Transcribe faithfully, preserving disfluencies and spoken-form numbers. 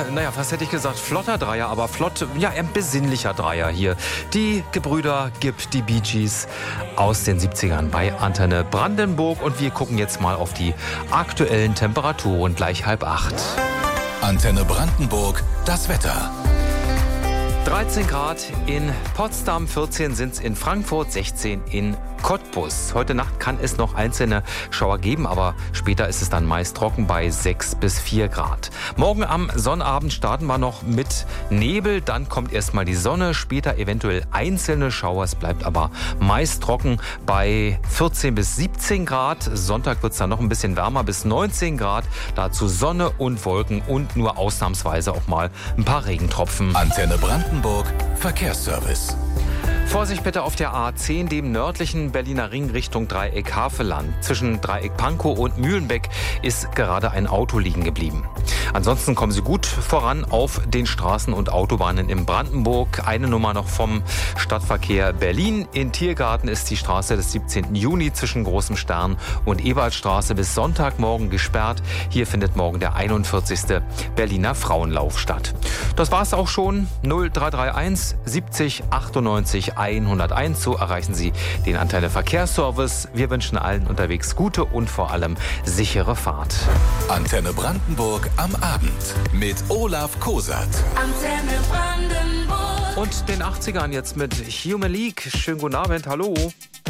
naja, was hätte ich gesagt, flotter Dreier, aber flott, ja, ein besinnlicher Dreier hier. Die Gebrüder Gibb, die Bee Gees aus den siebzigern bei Antenne Brandenburg. Und wir gucken jetzt mal auf die aktuellen Temperaturen, gleich halb acht. Antenne Brandenburg, das Wetter. dreizehn Grad in Potsdam, vierzehn sind es in Frankfurt, sechzehn in Cottbus. Heute Nacht kann es noch einzelne Schauer geben, aber später ist es dann meist trocken bei sechs bis vier Grad. Morgen am Sonnabend starten wir noch mit Nebel, dann kommt erstmal die Sonne, später eventuell einzelne Schauer. Es bleibt aber meist trocken bei vierzehn bis siebzehn Grad. Sonntag wird es dann noch ein bisschen wärmer bis neunzehn Grad. Dazu Sonne und Wolken und nur ausnahmsweise auch mal ein paar Regentropfen. Antenne Brandenburg, Verkehrsservice. Vorsicht bitte auf der A zehn, dem nördlichen Berliner Ring Richtung Dreieck Havelland. Zwischen Dreieck Pankow und Mühlenbeck ist gerade ein Auto liegen geblieben. Ansonsten kommen Sie gut voran auf den Straßen und Autobahnen in Brandenburg. Eine Nummer noch vom Stadtverkehr Berlin. In Tiergarten ist die Straße des siebzehnten Juni zwischen Großem Stern und Ebertstraße bis Sonntagmorgen gesperrt. Hier findet morgen der einundvierzigste Berliner Frauenlauf statt. Das war's auch schon. null drei drei eins siebzig achtundneunzig hunderteins. So erreichen Sie den Antenne Verkehrsservice. Wir wünschen allen unterwegs gute und vor allem sichere Fahrt. Antenne Brandenburg am Abend mit Olaf Kosat. Antenne Brandenburg. Und den achtzigern jetzt mit Human League. Schönen guten Abend, hallo.